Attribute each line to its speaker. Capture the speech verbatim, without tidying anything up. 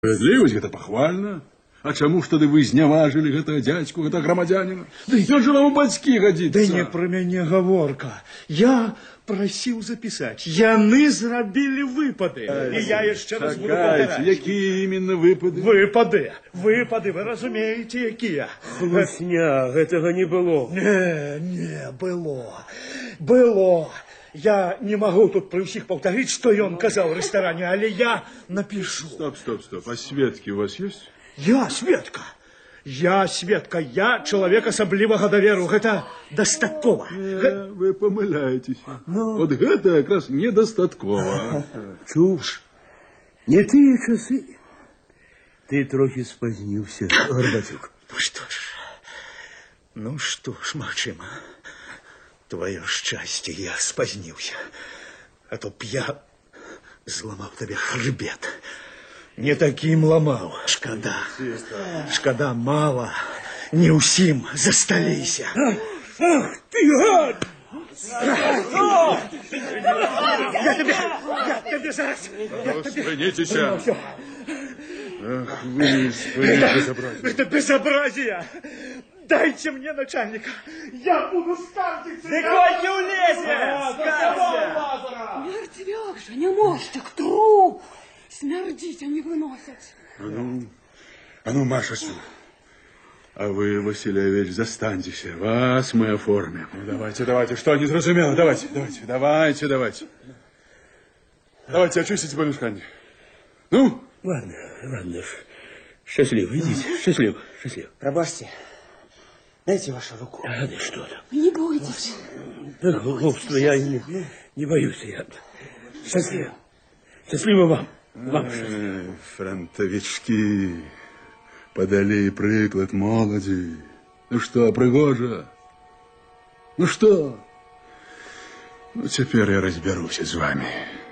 Speaker 1: Справедливость гэта пахвальна. А чаму ж тады вы зняважылі гэтага дзядзьку, гэтага грамадзяніна? Ён жа вам у бацькі годзіцца.
Speaker 2: Да не пра мяне гаворка. Я прасіў запісаць. Яны зрабілі выпады. І я яшчэ раз буду паўтараць.
Speaker 1: Якія іменно выпады?
Speaker 2: Выпады. Выпады, вы разумееце, якія?
Speaker 3: Хлусня, гэтага не было.
Speaker 2: Не, не, было. Было. Я не могу тут при всех повторить, что он сказал в ресторане, але я напишу.
Speaker 1: Стоп, стоп, стоп. А сведки у вас есть?
Speaker 2: Я сведка. Я сведка. Я человек особливого доверу. Это достаткова.
Speaker 1: Не, вы помыляетесь. Ну... Вот это как раз недостаткова.
Speaker 3: Чушь. Не тыя часы. Ты трохи спознился, Горбатюк.
Speaker 2: Ну что ж. Ну что ж, Максима. Твое счастье, я спознился. А то б я зламал тебе хребет. Не таким ломал. Шкода. Шкода мало. Не усим засталися.
Speaker 3: Ах ты, гад!
Speaker 2: Я тебе, я тебе зараз.
Speaker 1: Спинитесь. Ах, вы, вы безобразие.
Speaker 2: Это безобразие. Дайте мне начальника. Я буду скаржиться.
Speaker 3: Да кольки улезе!
Speaker 4: Мертвяк же, не мостик, труп. Смердить они выносят.
Speaker 1: А ну, а ну, Маша, сюда. А вы, Васильевич, застаньтесь. Вас мы оформим. Ну, давайте, давайте. Что, не зразумело? Давайте, давайте, давайте, давайте. Давайте, очистите полюшканье. Ну?
Speaker 3: Ладно, ладно. Счастливо, идите. Счастливо, счастливо.
Speaker 5: Пробачьте. Дайте вашу руку.
Speaker 3: А, да что там?
Speaker 4: Не бойтесь.
Speaker 3: Да глупство, я не, не боюсь. Я. Счастливо. Счастливо вам. Вам счастливо.
Speaker 1: Фронтовички подали приклад молоді. Ну что, пригожа? Ну что? Ну, теперь я разберусь с вами.